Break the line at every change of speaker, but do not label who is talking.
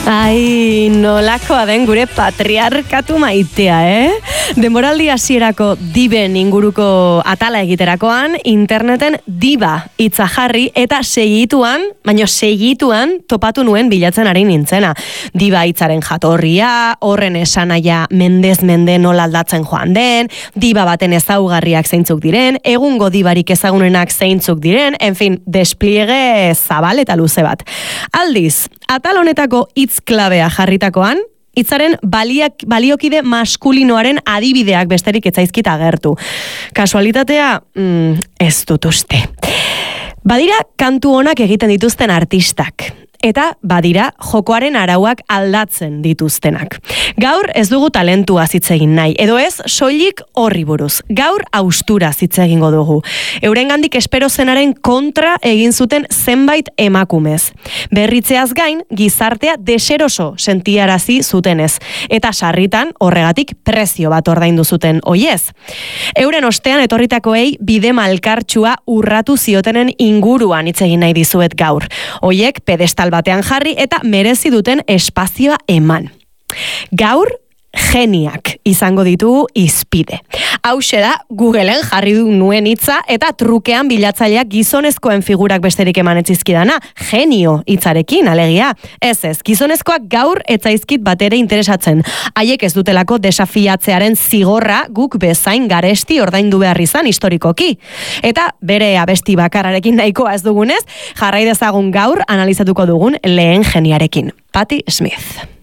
Ai, nolakoa den gure patriarkatu maitea, Denboraldi hasierako diben inguruko atala egiterakoan, interneten diba hitza jarri eta segituan topatu nuen bilatzen ari nintzena. Diba hitzaren jatorria, horren esanaia mendez mende nola aldatzen joan den, diba baten ezaugarriak zeintzuk diren, egungo dibarik ezagunenak zeintzuk diren, en fin, despliege zabal eta luze bat. Aldiz, atal honetako hitz klabea jarritakoan, hitzaren baliokide maskulinoaren adibideak besterik ez zaizkit agertu. Kasualitatea, ez dut uste. Badira kantu onak egiten dituzten artistak. Eta badira jokoaren arauak aldatzen dituztenak. Gaur ez dugu talentua hitz egin nahi, edo ez soilik horri buruz. Gaur haustura hitz egingo dugu. Eurengandik espero zenaren kontra egin zuten zenbait emakumez. Berritzeaz gain, gizartea deseroso sentiarazi zutenez. Eta sarritan horregatik prezio bat ordaindu zuten oiez. Euren ostean etorritakoei bide malkartsua urratu ziotenen inguruan hitz egin nahi dizuet gaur. Oiek pedestal batean jarri eta merezi duten espazioa eman. Gaur, geniak izango ditugu hizpide. Hauxe da, Googleen jarri du nuen hitza eta trukean bilatzaileak gizonezkoen figurak besterik emanetzizkidana, genio hitzarekin, alegia. Ez, gizonezkoak gaur etzaizkit batere interesatzen. Haiek ez dutelako desafiatzearen zigorra guk bezain garesti ordaindu behar izan historikoki. Eta bere abesti bakarrarekin nahikoa ez dugunez, jarrai dezagun gaur analizatuko dugun lehen geniarekin. Patti Smith.